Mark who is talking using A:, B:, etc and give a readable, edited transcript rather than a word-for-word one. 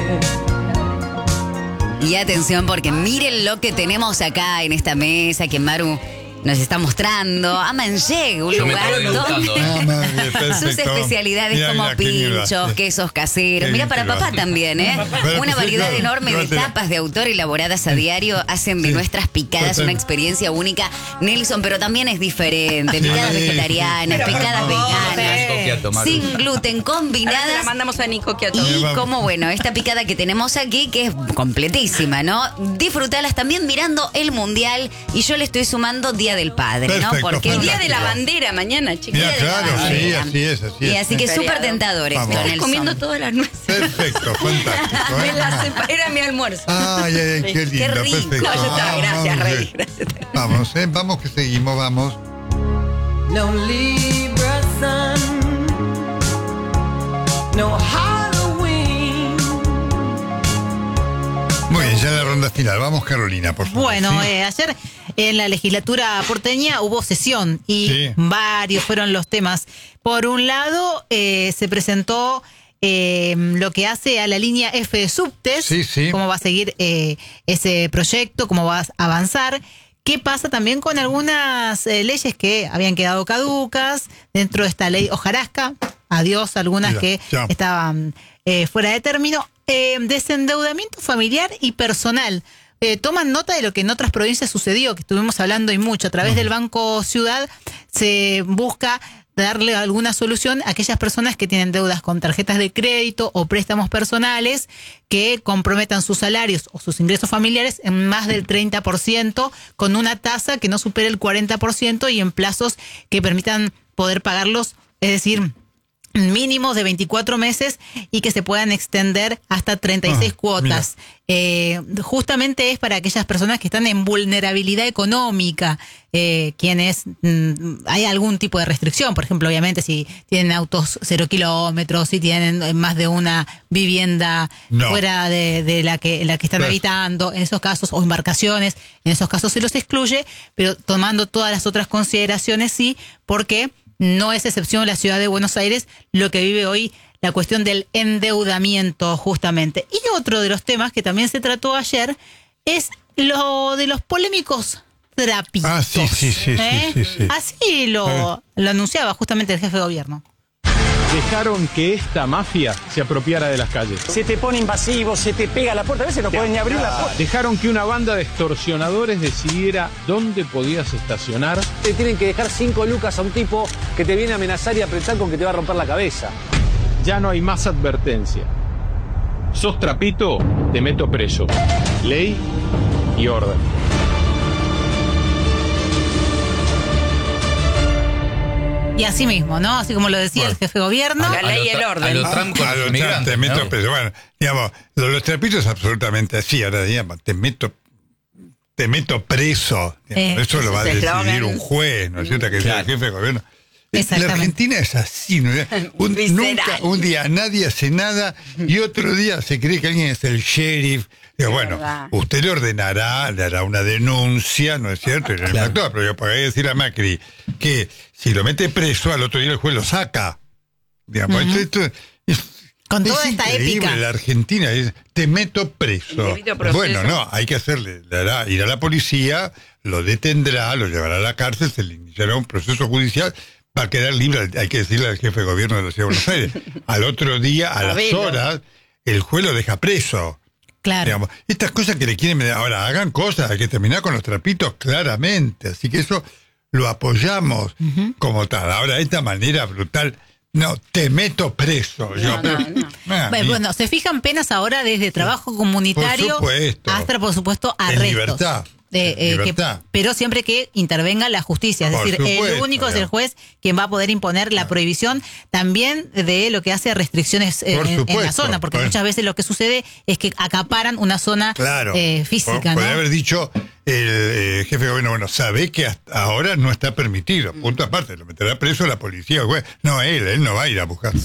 A: Y atención, porque miren lo que tenemos acá en esta mesa que Maru nos está mostrando. Amanjeg, un lugar donde sus especialidades como pinchos, quesos caseros. Mira, para papá también, ¿eh? Una variedad enorme de tapas de autor elaboradas a diario hacen de nuestras picadas una experiencia única, Nelson, pero también es diferente. Picadas vegetarianas, picadas veganas, sin gluten, combinadas.
B: Ahora la mandamos a Nico Quiato.
A: Y como, bueno, esta picada que tenemos aquí, que es completísima, ¿no? Disfrutalas también mirando el Mundial. Y yo le estoy sumando Día del Padre,
C: perfecto,
A: ¿no? Porque
B: el Día de la Bandera mañana, chicos.
C: Mira, claro, sí, así es.
A: Y así que súper tentador esto,
B: Estoy
A: Nelson.
B: comiendo todas las nueces.
C: Perfecto, fantástico.
B: Era mi almuerzo.
C: Ay, qué lindo,
A: Qué rico.
C: perfecto.
B: No, ya está, gracias,
C: Vamos,
B: Rey. Gracias.
C: Vamos que seguimos, vamos.
D: No Libra sun, no Halloween.
C: Muy bien, ya la ronda final. Vamos, Carolina, por favor.
E: Bueno,
C: ¿sí?
E: ayer en la legislatura porteña hubo sesión y varios fueron los temas. Por un lado, se presentó lo que hace a la línea F de subtes, cómo va a seguir ese proyecto, cómo va a avanzar. ¿Qué pasa también con algunas leyes que habían quedado caducas dentro de esta ley hojarasca? Adiós, algunas que estaban fuera de término. Desendeudamiento familiar y personal. Toman nota de lo que en otras provincias sucedió, que estuvimos hablando y mucho. A través del Banco Ciudad se busca darle alguna solución a aquellas personas que tienen deudas con tarjetas de crédito o préstamos personales que comprometan sus salarios o sus ingresos familiares en más del 30%, con una tasa que no supere el 40% y en plazos que permitan poder pagarlos, es decir, mínimos de 24 meses y que se puedan extender hasta 36 cuotas. Justamente es para aquellas personas que están en vulnerabilidad económica, quienes hay algún tipo de restricción, por ejemplo, obviamente si tienen autos 0 kilómetros, si tienen más de una vivienda fuera de la que están habitando, en esos casos, o embarcaciones, en esos casos se los excluye, pero tomando todas las otras consideraciones porque no es excepción la ciudad de Buenos Aires lo que vive hoy la cuestión del endeudamiento justamente. Y otro de los temas que también se trató ayer es lo de los polémicos trapitos.
C: Sí.
E: Así lo anunciaba justamente el jefe de gobierno.
F: Dejaron que esta mafia se apropiara de las calles.
G: Se te pone invasivo, se te pega a la puerta, a veces no pueden ni abrir la puerta.
F: Dejaron que una banda de extorsionadores decidiera dónde podías estacionar.
G: Te tienen que dejar 5 lucas a un tipo que te viene a amenazar y apretar con que te va a romper la cabeza.
F: Ya no hay más advertencia. Sos trapito, te meto preso. Ley y orden.
E: Y así mismo, ¿no? Así como lo decía el jefe de gobierno.
B: La ley y el orden.
C: A los Trump te meto preso. Bueno, digamos, los trapitos es absolutamente así. Ahora, digamos, te meto preso. Digamos, eso lo va a decidir un juez, ¿no es cierto? Que sea el jefe de gobierno. La Argentina es así, ¿no? Un día nadie hace nada y otro día se cree que alguien es el sheriff. Digo, bueno, usted le ordenará, le hará una denuncia, ¿no es cierto? Pero yo podría decir a Macri que si lo mete preso, al otro día el juez lo saca. Digamos,
E: con toda esta
C: increíble,
E: épica.
C: La Argentina es, te meto preso. Bueno, no, hay que hacerle, ir a la policía, lo detendrá, lo llevará a la cárcel, se le iniciará un proceso judicial. Va a quedar libre, hay que decirle al jefe de gobierno de la Ciudad de Buenos Aires. Al otro día, a las horas, el juez lo deja preso.
E: Claro.
C: Digamos, estas cosas que le quieren... Ahora, hagan cosas, hay que terminar con los trapitos claramente. Así que eso lo apoyamos como tal. Ahora, de esta manera brutal... No, te meto preso.
E: Bueno, se fijan penas ahora desde trabajo comunitario hasta, por supuesto, arrestos.
C: En libertad.
E: Pero siempre que intervenga la justicia, es decir, el único es el juez quien va a poder imponer la prohibición también de lo que hace restricciones en la zona, porque muchas veces lo que sucede es que acaparan una zona física.
C: Podría haber dicho el jefe de gobierno, bueno, sabe que hasta ahora no está permitido, punto aparte, lo meterá preso la policía, el juez. No, él no va a ir a buscar.